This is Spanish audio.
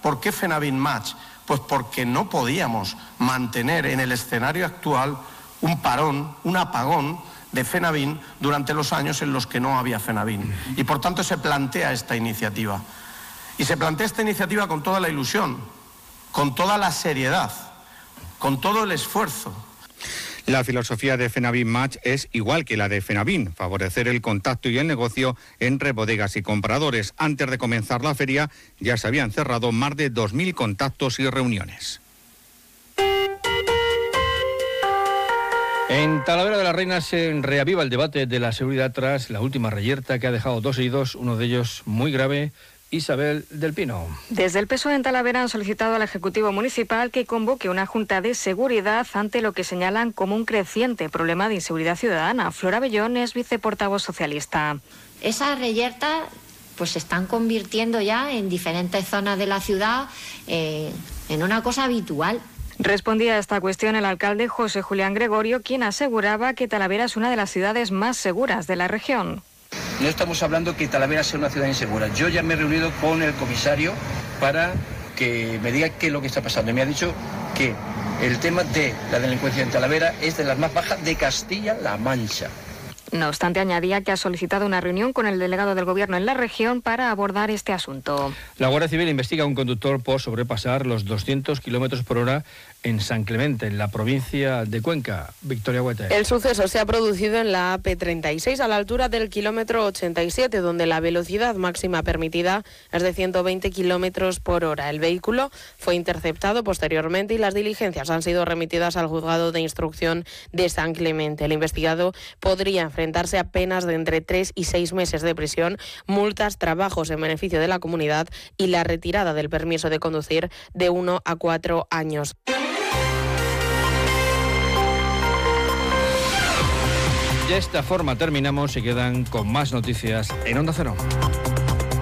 ¿Por qué Fenavín Match? Pues porque no podíamos mantener en el escenario actual un parón, un apagón de Fenavín durante los años en los que no había Fenavín. Y por tanto se plantea esta iniciativa. Y se plantea esta iniciativa con toda la ilusión, con toda la seriedad, con todo el esfuerzo. La filosofía de Fenavín Match es igual que la de Fenavín, favorecer el contacto y el negocio entre bodegas y compradores. Antes de comenzar la feria ya se habían cerrado más de 2.000 contactos y reuniones. En Talavera de la Reina se reaviva el debate de la seguridad tras la última reyerta que ha dejado 2 heridos, uno de ellos muy grave. Isabel del Pino. Desde el PSOE en Talavera han solicitado al Ejecutivo Municipal que convoque una junta de seguridad ante lo que señalan como un creciente problema de inseguridad ciudadana. Flora Bellón es viceportavoz socialista. Esas reyertas pues se están convirtiendo ya en diferentes zonas de la ciudad en una cosa habitual. Respondía a esta cuestión el alcalde José Julián Gregorio, quien aseguraba que Talavera es una de las ciudades más seguras de la región. No estamos hablando que Talavera sea una ciudad insegura. Yo ya me he reunido con el comisario para que me diga qué es lo que está pasando. Y me ha dicho que el tema de la delincuencia en Talavera es de las más bajas de Castilla-La Mancha. No obstante, añadía que ha solicitado una reunión con el delegado del Gobierno en la región para abordar este asunto. La Guardia Civil investiga a un conductor por sobrepasar los 200 kilómetros por hora en San Clemente, en la provincia de Cuenca. Victoria Huete. El suceso se ha producido en la AP36 a la altura del kilómetro 87, donde la velocidad máxima permitida es de 120 kilómetros por hora. El vehículo fue interceptado posteriormente y las diligencias han sido remitidas al juzgado de instrucción de San Clemente. El investigado podría enfrentarse a penas de entre 3 y 6 meses de prisión, multas, trabajos en beneficio de la comunidad y la retirada del permiso de conducir de 1 a 4 años. De esta forma terminamos y quedan con más noticias en Onda Cero.